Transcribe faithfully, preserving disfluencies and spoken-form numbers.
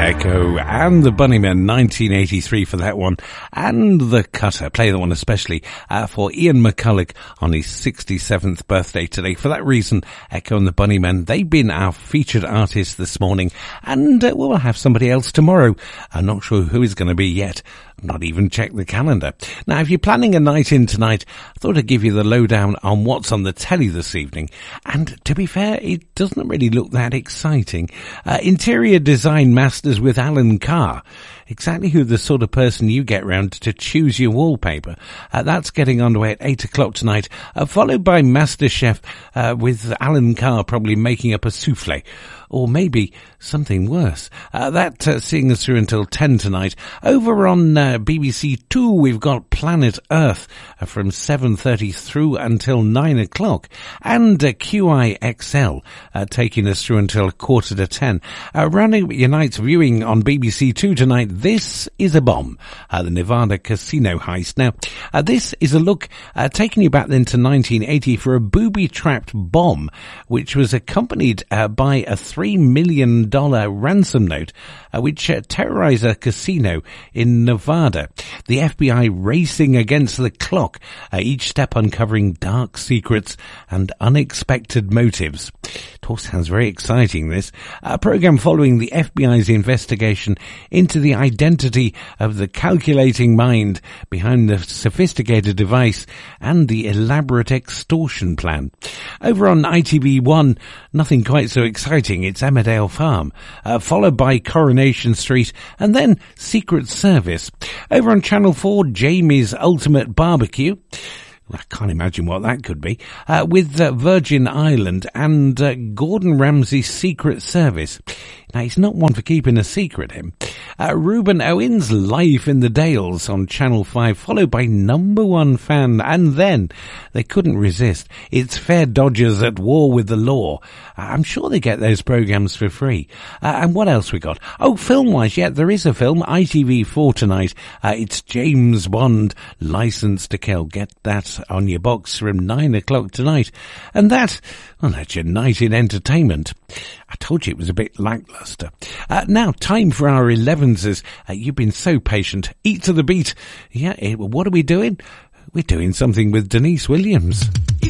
Echo and the Bunnymen, nineteen eighty-three for that one, and The Cutter. Play that one especially uh, for Ian McCulloch on his sixty-seventh birthday today. For that reason, Echo and the Bunnymen, they've been our featured artists this morning, and uh, we'll have somebody else tomorrow. I'm not sure who is going to be yet. Not even checked the calendar. Now, if you're planning a night in tonight, I thought I'd give you the lowdown on what's on the telly this evening. And to be fair, it doesn't really look that exciting. Uh, interior design masters with Alan Carr. Exactly who the sort of person you get round to choose your wallpaper. Uh, that's getting underway at eight o'clock tonight, uh, followed by MasterChef uh, with Alan Carr probably making up a souffle. Or maybe something worse. Uh, that uh, seeing us through until ten tonight. Over on uh, B B C Two, we've got Planet Earth uh, from seven thirty through until nine o'clock. And uh, Q I X L uh, taking us through until quarter to ten. Uh, rounding your night's viewing on B B C Two tonight, This is a Bomb, uh, the Nevada casino heist. Now, uh, this is a look uh, taking you back then to nineteen eighty for a booby-trapped bomb, which was accompanied uh, by a three million dollars ransom note, uh, which uh, terrorized a casino in Nevada. The F B I racing against the clock, uh, each step uncovering dark secrets and unexpected motives. It all sounds very exciting, this. A program following the F B I's investigation into the identity of the calculating mind behind the sophisticated device and the elaborate extortion plan. Over on I T V one, nothing quite so exciting. It's Emmerdale Farm, uh, followed by Coronation Street, and then Secret Service. Over on Channel four, Jamie's Ultimate Barbecue. I can't imagine what that could be. Uh, with uh, Virgin Island and uh, Gordon Ramsay's Secret Service. Now, he's not one for keeping a secret, him. Uh, Reuben Owen's Life in the Dales on Channel five, followed by Number One Fan, and then they couldn't resist. It's Fair Dodgers at War with the Law. Uh, I'm sure they get those programs for free. Uh, and what else we got? Oh, film-wise, yeah, there is a film, I T V four tonight. Uh, it's James Bond, License to Kill. Get that on your box from nine o'clock tonight. And that, well, that's your night in entertainment. I told you it was a bit lackluster. Uh, now, time for our elevenses. Uh, you've been so patient. Eat to the beat. Yeah, eh, well, what are we doing? We're doing something with Denise Williams.